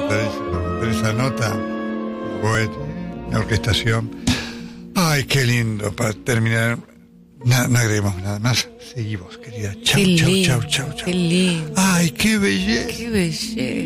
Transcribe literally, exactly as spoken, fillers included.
Con esa nota, bueno, la orquestación. Ay, qué lindo para terminar. No, no agreguemos nada más. Seguimos, querida. Chau, Qué chau, lindo, chau, chau, chau. Qué lindo. Ay, qué belleza. Qué belleza.